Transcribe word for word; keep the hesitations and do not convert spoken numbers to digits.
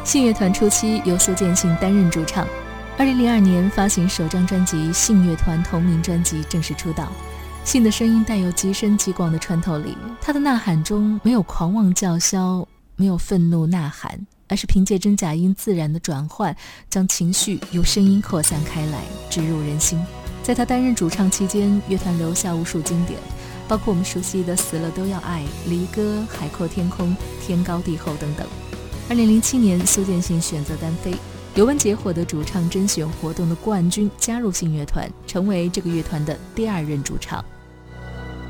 信乐团初期由苏建信担任主唱，二零零二年发行首张专辑《信乐团》同名专辑正式出道。信的声音带有极深极广的穿透力，他的呐喊中没有狂妄叫嚣，没有愤怒呐喊，而是凭借真假音自然的转换，将情绪由声音扩散开来，植入人心。在他担任主唱期间，乐团留下无数经典，包括我们熟悉的《死了都要爱》、《离歌》、《海阔天空》、《天高地厚》等等。二零零七年，苏建信选择单飞，刘文杰获得主唱甄选活动的冠军，加入信乐团，成为这个乐团的第二任主唱。